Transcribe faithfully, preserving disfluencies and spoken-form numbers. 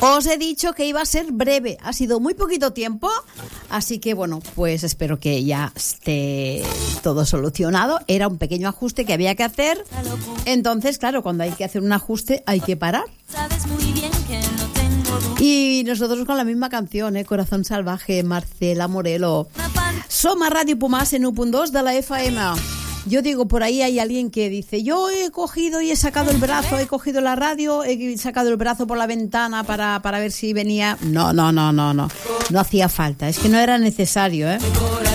Os he dicho que iba a ser breve, ha sido muy poquito tiempo, así que bueno, pues espero que ya esté todo solucionado. Era un pequeño ajuste que había que hacer, entonces claro, cuando hay que hacer un ajuste hay que parar. Y nosotros con la misma canción, ¿eh? Corazón Salvaje, Marcela Morelo. Som a Ràdio Pomar cent u punt dos de la F M. Yo digo, por ahí hay alguien que dice, yo he cogido y he sacado el brazo, he cogido la radio, he sacado el brazo por la ventana para, para ver si venía. No, no, no, no, no. No hacía falta, es que no era necesario, ¿eh?